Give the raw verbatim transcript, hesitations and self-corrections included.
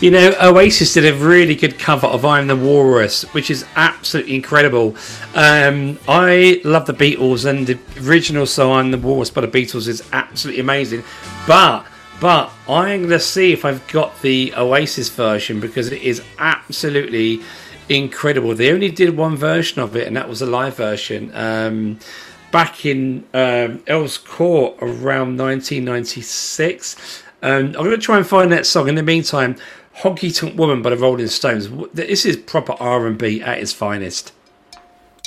You know, Oasis did a really good cover of I'm the Walrus, which is absolutely incredible. Um, I love the Beatles, and the original song I'm the Walrus by the Beatles is absolutely amazing. But, but I'm going to see if I've got the Oasis version, because it is absolutely incredible. They only did one version of it, and that was a live version. Um, back in um, Earl's Court around nineteen ninety-six. Um, I'm going to try and find that song. In the meantime, Honky Tonk Woman by the Rolling Stones. This is proper R and B at its finest.